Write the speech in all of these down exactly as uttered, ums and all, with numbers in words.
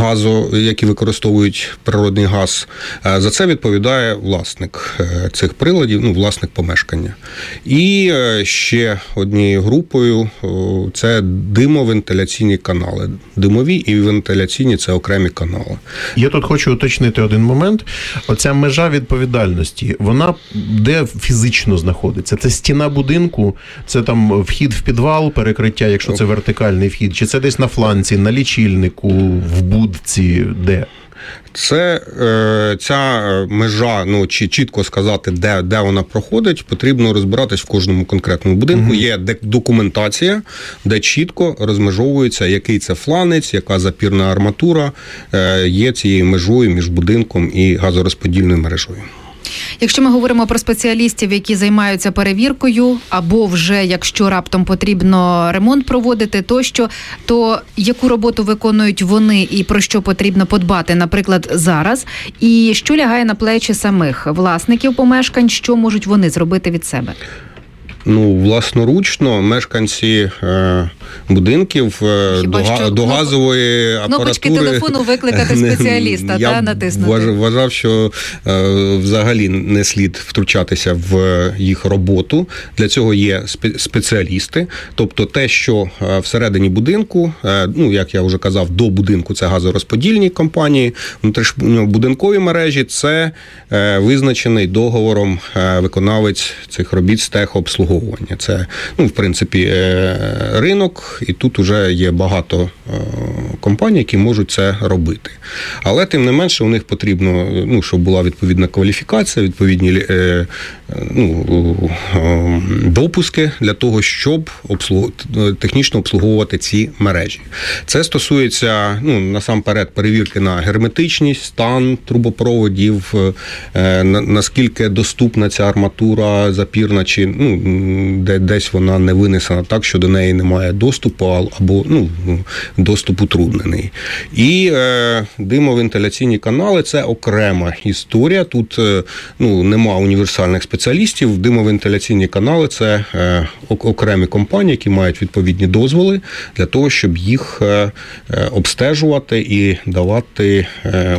газу, які використовують природний газ, за це відповідає власник цих приладів, ну, власник помешкання. І ще однією групою – це димовентиляційні канали. Димові і вентиляційні – це окремі канали. Я тут хочу уточнити один момент. Оця межа відповідальності, вона де фізично знаходиться? Це стіна будинку, це там вхід в підвал, перекриття, якщо це вертикальний вхід, чи це десь на фланці, на лічильнику, в будці, де? Це е, ця межа, ну, чи чітко сказати, де, де вона проходить, потрібно розбиратись в кожному конкретному будинку. Угу. Є документація, де чітко розмежовується, який це фланець, яка запірна арматура е, є цією межою між будинком і газорозподільною мережою. Якщо ми говоримо про спеціалістів, які займаються перевіркою, або вже, якщо раптом потрібно ремонт проводити, тощо, то яку роботу виконують вони і про що потрібно подбати, наприклад, зараз, і що лягає на плечі самих власників помешкань, що можуть вони зробити від себе? Ну, власноручно мешканці е, будинків е, до, що, до газової апаратури... Кнопочки телефону викликати спеціаліста, я та, натиснути. Я вважав, що е, взагалі не слід втручатися в їх роботу. Для цього є спеціалісти. Тобто те, що всередині будинку, е, ну, як я вже казав, до будинку це газорозподільні компанії, внутрішньобудинкові мережі – це е, визначений договором е, виконавець цих робіт з техобслуговування. Це, ну, в принципі, ринок, і тут вже є багато компаній, які можуть це робити. Але, тим не менше, у них потрібно, ну, щоб була відповідна кваліфікація, відповідні, ну, допуски для того, щоб обслуг... технічно обслуговувати ці мережі. Це стосується, ну, насамперед, перевірки на герметичність, стан трубопроводів, наскільки доступна ця арматура запірна, чи, ну, де десь вона не винесена так, що до неї немає доступу, або, ну, доступ утруднений. І е, димовентиляційні канали – це окрема історія. Тут, е, ну, нема універсальних спеціалістів. Димовентиляційні канали – це е, окремі компанії, які мають відповідні дозволи для того, щоб їх е, обстежувати і давати е,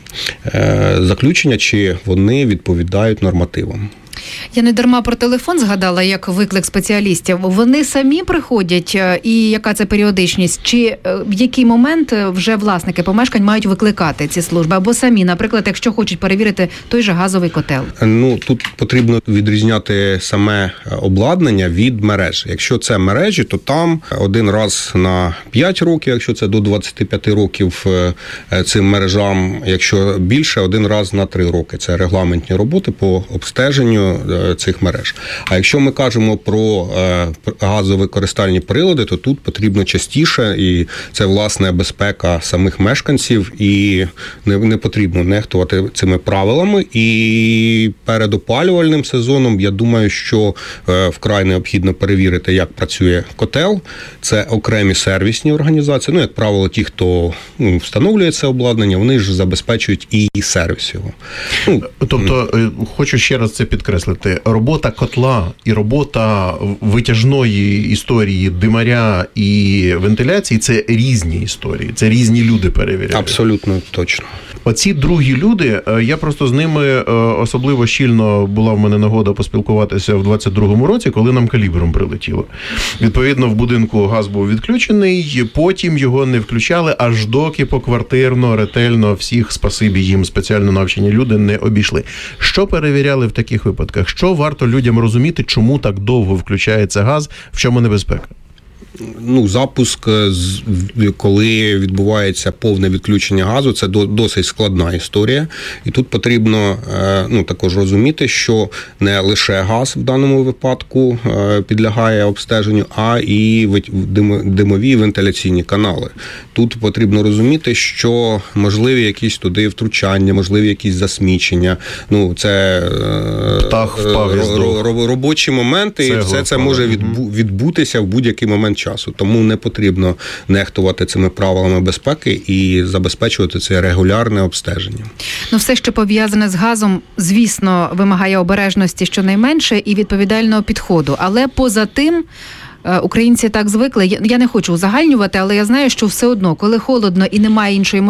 е, заключення, чи вони відповідають нормативам. Я не дарма про телефон згадала, як виклик спеціалістів. Вони самі приходять, і яка це періодичність? Чи в який момент вже власники помешкань мають викликати ці служби? Або самі, наприклад, якщо хочуть перевірити той же газовий котел? Ну, тут потрібно відрізняти саме обладнання від мереж. Якщо це мережі, то там один раз на п'ять років, якщо це до двадцяти п'яти років цим мережам, якщо більше, один раз на три роки. Це регламентні роботи по обстеженню цих мереж. А якщо ми кажемо про газовикористальні прилади, то тут потрібно частіше, і це, власне, безпека самих мешканців, і не, не потрібно нехтувати цими правилами. І перед опалювальним сезоном, я думаю, що вкрай необхідно перевірити, як працює котел. Це окремі сервісні організації. Ну, як правило, ті, хто, ну, встановлює це обладнання, вони ж забезпечують і сервіс його. Ну, тобто, хочу ще раз це підкреслити. Робота котла і робота витяжної історії, димаря і вентиляції – це різні історії, це різні люди перевіряють. Абсолютно точно. Оці другі люди, я просто з ними особливо щільно була в мене нагода поспілкуватися в двадцять другому році, коли нам калібром прилетіло. Відповідно, в будинку газ був відключений, потім його не включали, аж доки поквартирно, ретельно всіх, спасибі їм, спеціально навчені люди не обійшли. Що перевіряли в таких випадках? Що варто людям розуміти, чому так довго включається газ, в чому небезпека? Ну, запуск, коли відбувається повне відключення газу, це досить складна історія. І тут потрібно, ну, також розуміти, що не лише газ в даному випадку підлягає обстеженню, а і димові і вентиляційні канали. Тут потрібно розуміти, що можливі якісь туди втручання, можливі якісь засмічення. Ну, це птах впав, робочі моменти, і все це може відбутися в будь-який момент часу. Тому не потрібно нехтувати цими правилами безпеки і забезпечувати це регулярне обстеження. Ну, все, що пов'язане з газом, звісно, вимагає обережності щонайменше і відповідального підходу. Але поза тим, українці так звикли. Я не хочу узагальнювати, але я знаю, що все одно, коли холодно і немає іншої можливості,